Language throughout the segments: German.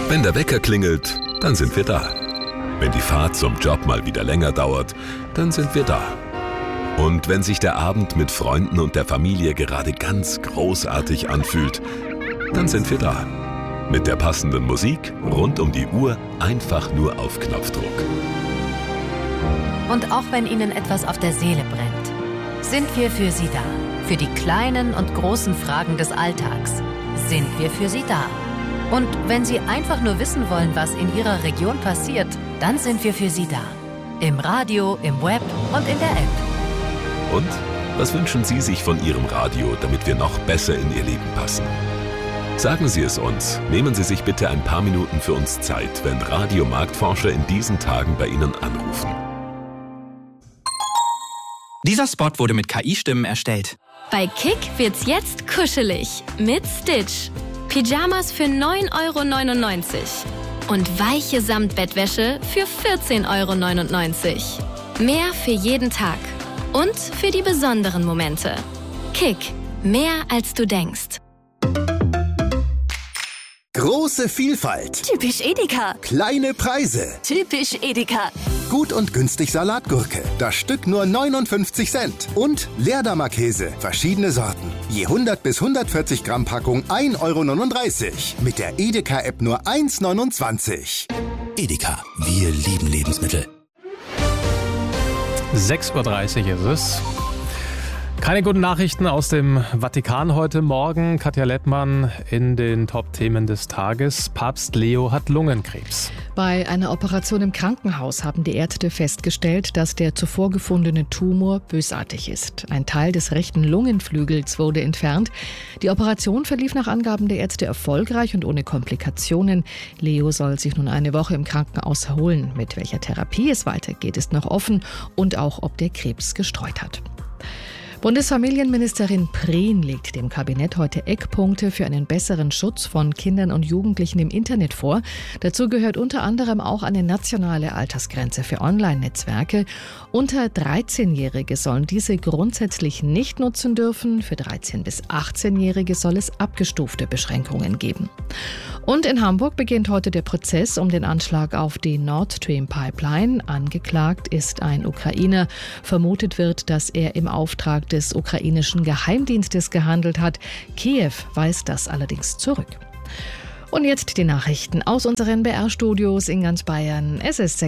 Wenn der Wecker klingelt, dann sind wir da. Wenn die Fahrt zum Job mal wieder länger dauert, dann sind wir da. Und wenn sich der Abend mit Freunden und der Familie gerade ganz großartig anfühlt, dann sind wir da. Mit der passenden Musik rund um die Uhr, einfach nur auf Knopfdruck. Und auch wenn Ihnen etwas auf der Seele brennt, sind wir für Sie da. Für die kleinen und großen Fragen des Alltags sind wir für Sie da. Und wenn Sie einfach nur wissen wollen, was in Ihrer Region passiert, dann sind wir für Sie da. Im Radio, im Web und in der App. Und was wünschen Sie sich von Ihrem Radio, damit wir noch besser in Ihr Leben passen? Sagen Sie es uns. Nehmen Sie sich bitte ein paar Minuten für uns Zeit, wenn Radiomarktforscher in diesen Tagen bei Ihnen anrufen. Dieser Spot wurde mit KI-Stimmen erstellt. Bei Kick wird's jetzt kuschelig mit Stitch. Pyjamas für 9,99 € und weiche Samtbettwäsche für 14,99 €. Mehr für jeden Tag und für die besonderen Momente. Kick, mehr als du denkst. Große Vielfalt. Typisch Edeka. Kleine Preise. Typisch Edeka. Gut und günstig Salatgurke. Das Stück nur 59 Cent. Und Leerdammer-Käse. Verschiedene Sorten. Je 100 bis 140 Gramm Packung 1,39 €. Mit der Edeka-App nur 1,29 €. Edeka. Wir lieben Lebensmittel. 6:30 Uhr ist es. Keine guten Nachrichten aus dem Vatikan heute Morgen. Katja Lettmann in den Top-Themen des Tages. Papst Leo hat Lungenkrebs. Bei einer Operation im Krankenhaus haben die Ärzte festgestellt, dass der zuvor gefundene Tumor bösartig ist. Ein Teil des rechten Lungenflügels wurde entfernt. Die Operation verlief nach Angaben der Ärzte erfolgreich und ohne Komplikationen. Leo soll sich nun eine Woche im Krankenhaus erholen. Mit welcher Therapie es weitergeht, ist noch offen und auch, ob der Krebs gestreut hat. Bundesfamilienministerin Prehn legt dem Kabinett heute Eckpunkte für einen besseren Schutz von Kindern und Jugendlichen im Internet vor. Dazu gehört unter anderem auch eine nationale Altersgrenze für Online-Netzwerke. Unter 13-Jährige sollen diese grundsätzlich nicht nutzen dürfen. Für 13- bis 18-Jährige soll es abgestufte Beschränkungen geben. Und in Hamburg beginnt heute der Prozess um den Anschlag auf die Nord Stream Pipeline. Angeklagt ist ein Ukrainer. Vermutet wird, dass er im Auftrag des ukrainischen Geheimdienstes gehandelt hat. Kiew weist das allerdings zurück. Und jetzt die Nachrichten aus unseren BR-Studios in ganz Bayern. Es ist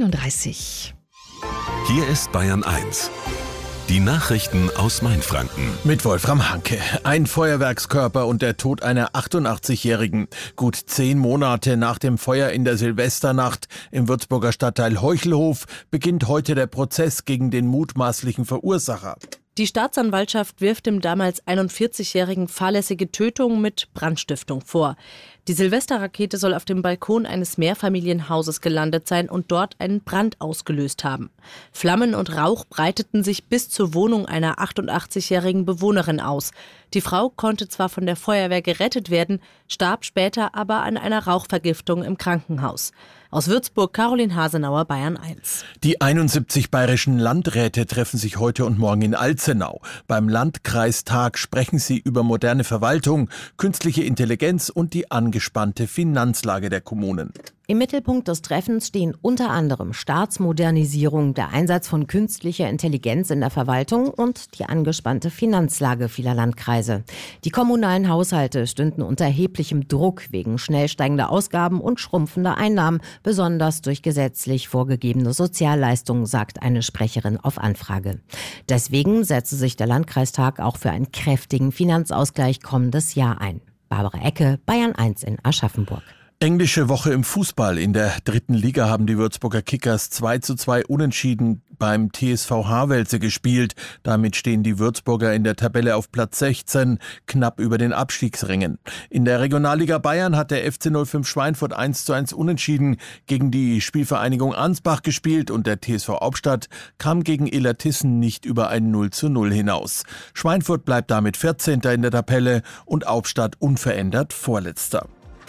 6:31 Uhr. Hier ist Bayern 1. Die Nachrichten aus Mainfranken. Mit Wolfram Hanke. Ein Feuerwerkskörper und der Tod einer 88-Jährigen. Gut 10 Monate nach dem Feuer in der Silvesternacht im Würzburger Stadtteil Heuchelhof beginnt heute der Prozess gegen den mutmaßlichen Verursacher. Die Staatsanwaltschaft wirft dem damals 41-Jährigen fahrlässige Tötung mit Brandstiftung vor. Die Silvesterrakete soll auf dem Balkon eines Mehrfamilienhauses gelandet sein und dort einen Brand ausgelöst haben. Flammen und Rauch breiteten sich bis zur Wohnung einer 88-jährigen Bewohnerin aus. Die Frau konnte zwar von der Feuerwehr gerettet werden, starb später aber an einer Rauchvergiftung im Krankenhaus. Aus Würzburg, Caroline Hasenauer, Bayern 1. Die 71 bayerischen Landräte treffen sich heute und morgen in Alzenau. Beim Landkreistag sprechen sie über moderne Verwaltung, künstliche Intelligenz und die angespannte Finanzlage der Kommunen. Im Mittelpunkt des Treffens stehen unter anderem Staatsmodernisierung, der Einsatz von künstlicher Intelligenz in der Verwaltung und die angespannte Finanzlage vieler Landkreise. Die kommunalen Haushalte stünden unter erheblichem Druck wegen schnell steigender Ausgaben und schrumpfender Einnahmen, besonders durch gesetzlich vorgegebene Sozialleistungen, sagt eine Sprecherin auf Anfrage. Deswegen setze sich der Landkreistag auch für einen kräftigen Finanzausgleich kommendes Jahr ein. Barbara Ecke, Bayern 1 in Aschaffenburg. Englische Woche im Fußball. In der 3. Liga haben die Würzburger Kickers 2:2 unentschieden beim TSV Havelse gespielt. Damit stehen die Würzburger in der Tabelle auf Platz 16, knapp über den Abstiegsrängen. In der Regionalliga Bayern hat der FC 05 Schweinfurt 1:1 unentschieden gegen die Spielvereinigung Ansbach gespielt und der TSV Hauptstadt kam gegen Illertissen nicht über ein 0:0 hinaus. Schweinfurt bleibt damit 14. in der Tabelle und Hauptstadt unverändert Vorletzter.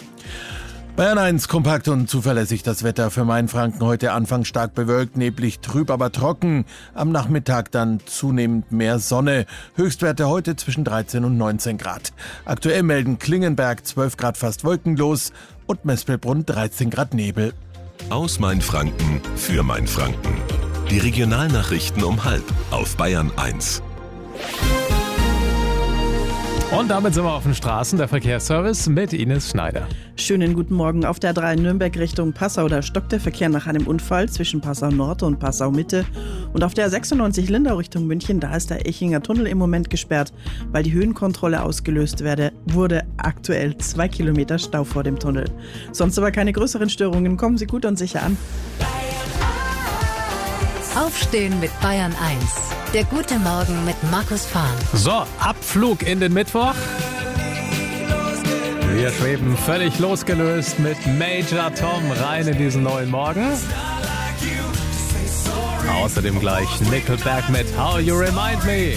Bayern 1, kompakt und zuverlässig das Wetter für Mainfranken. Heute Anfang stark bewölkt, neblig, trüb, aber trocken. Am Nachmittag dann zunehmend mehr Sonne. Höchstwerte heute zwischen 13 und 19 Grad. Aktuell melden Klingenberg 12 Grad fast wolkenlos und Mespelbrunn 13 Grad Nebel. Aus Mainfranken für Mainfranken. Die Regionalnachrichten um 12:30 auf Bayern 1. Und damit sind wir auf den Straßen, der Verkehrsservice mit Ines Schneider. Schönen guten Morgen. Auf der A3 Nürnberg Richtung Passau, da stockt der Verkehr nach einem Unfall zwischen Passau Nord und Passau Mitte. Und auf der 96 Lindau Richtung München, da ist der Echinger Tunnel im Moment gesperrt, weil die Höhenkontrolle ausgelöst wurde. Aktuell 2 Kilometer Stau vor dem Tunnel. Sonst aber keine größeren Störungen. Kommen Sie gut und sicher an. Aufstehen mit Bayern 1. Der gute Morgen mit Markus Fahn. So, Abflug in den Mittwoch. Wir schweben völlig losgelöst mit Major Tom rein in diesen neuen Morgen. Außerdem gleich Nickelback mit How You Remind Me.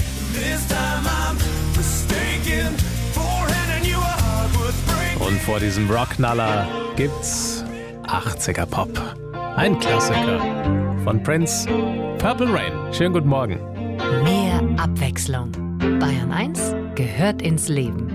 Und vor diesem Rockknaller gibt's 80er Pop. Ein Klassiker von Prince, Purple Rain. Schönen guten Morgen. Mehr Abwechslung. Bayern 1 gehört ins Leben.